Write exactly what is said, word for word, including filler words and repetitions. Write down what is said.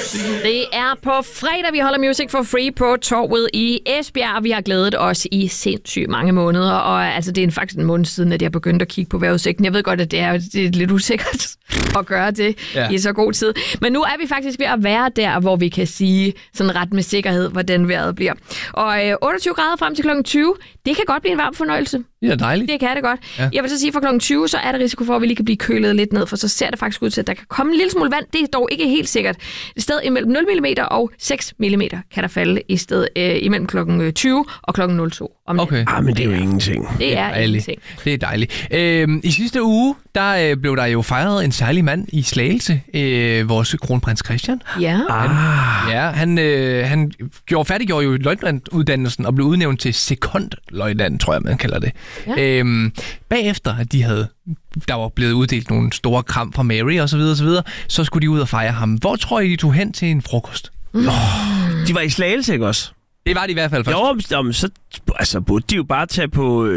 Det er på fredag, vi holder Music for Free på torvet i Esbjerg, og vi har glædet os i sindssygt mange måneder, og altså, det er faktisk en måned siden, at jeg begyndte at kigge på vejrudsigten. Jeg ved godt, at det er, det er lidt usikkert at gøre det ja. i så god tid, men nu er vi faktisk ved at være der, hvor vi kan sige sådan ret med sikkerhed, hvordan vejret bliver. Og øh, otteogtyve grader frem til klokken tyve, det kan godt blive en varm fornøjelse. Det er dejligt. Det kan det godt. Ja. Jeg vil så sige, for klokken tyve, så er der risiko for, at vi lige kan blive kølet lidt ned, for så ser det faktisk ud til, at der kan komme en lille smule vand. Det er dog ikke helt sikkert. Et sted imellem nul millimeter og seks millimeter kan der falde i sted øh, imellem klokken tyve og klokken nul to. Om okay. Ah, men det er jo ingenting. Det er dejligt. ingenting. Det er dejligt. Øhm, I sidste uge, der øh, blev der jo fejret en særlig mand i Slagelse, øh, vores kronprins Christian. Ja. Han, Ah. ja, han, øh, han gjorde, færdiggjorde jo løjtnantuddannelsen og blev udnævnt til sekondløjtnant, tror jeg, man kalder det. Ja. Øhm, bagefter, at de havde, der var blevet uddelt nogle store kram fra Mary og så videre, og så videre, så skulle de ud og fejre ham. Hvor tror I, de tog hen til en frokost? Mm. Oh, de var i Slagelse, ikke også? Det var de i hvert fald først. Jo, men så altså, burde de jo bare tage på